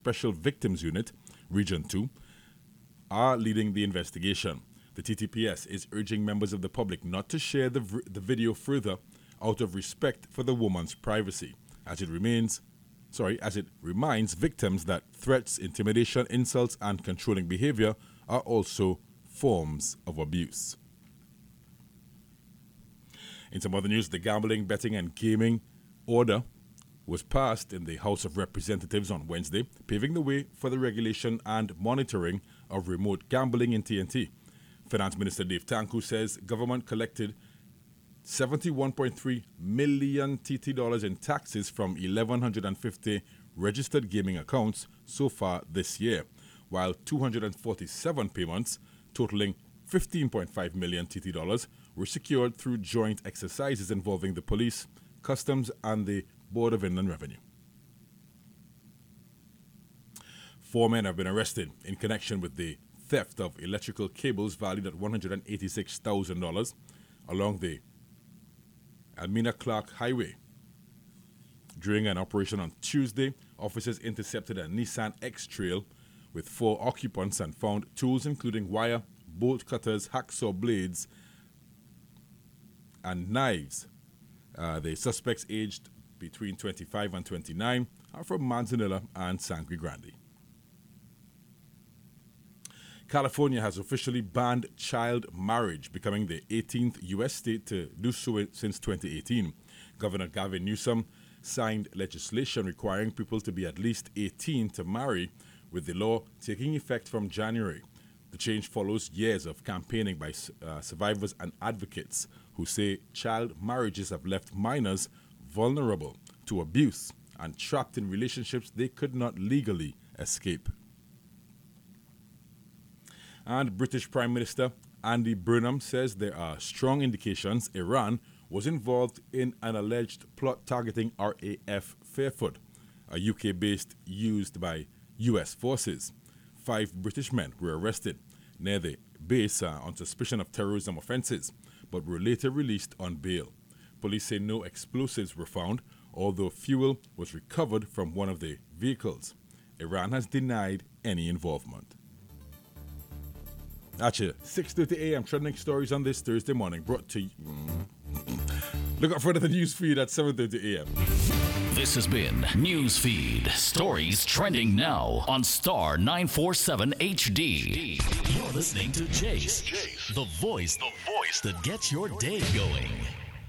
Special Victims Unit, Region 2, are leading the investigation. The TTPS is urging members of the public not to share the video further out of respect for the woman's privacy, as it reminds victims that threats, intimidation, insults, and controlling behavior are also forms of abuse. In some other news, the Gambling, Betting and Gaming Order was passed in the House of Representatives on Wednesday, paving the way for the regulation and monitoring of remote gambling in TNT. Finance Minister Dave Tanku says government collected $71.3 million TT dollars in taxes from 1,150 registered gaming accounts so far this year, while 247 payments totaling $15.5 million TT dollars were secured through joint exercises involving the police, customs, and the Board of Inland Revenue. 4 men have been arrested in connection with the theft of electrical cables valued at $186,000 along the Almina Clark Highway. During an operation on Tuesday, officers intercepted a Nissan X-Trail with 4 occupants and found tools including wire, bolt cutters, hacksaw blades, and knives. The suspects, aged between 25 and 29, are from Manzanilla and Sangre Grande. California has officially banned child marriage, becoming the 18th U.S. state to do so since 2018. Governor Gavin Newsom signed legislation requiring people to be at least 18 to marry, with the law taking effect from January. The change follows years of campaigning by survivors and advocates who say child marriages have left minors vulnerable to abuse and trapped in relationships they could not legally escape. And British Prime Minister Andy Burnham says there are strong indications Iran was involved in an alleged plot targeting RAF Fairford, a UK base used by US forces. 5 British men were arrested near the base on suspicion of terrorism offences, but were later released on bail. Police say no explosives were found, although fuel was recovered from one of the vehicles. Iran has denied any involvement. That's it. 6:30 a.m. Trending stories on this Thursday morning, brought to you. Look out for the news feed at 7:30 a.m. This has been Newsfeed. Stories trending now on Star 947 HD. You're listening to Jace, the voice that gets your day going.